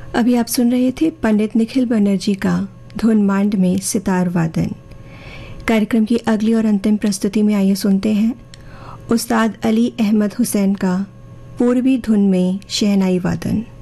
अभी आप सुन रहे थे पंडित निखिल बनर्जी का धुन मांड में सितार वादन। कार्यक्रम की अगली और अंतिम प्रस्तुति में आइए सुनते हैं उस्ताद अली अहमद हुसैन का पूर्वी धुन में शहनाई वादन।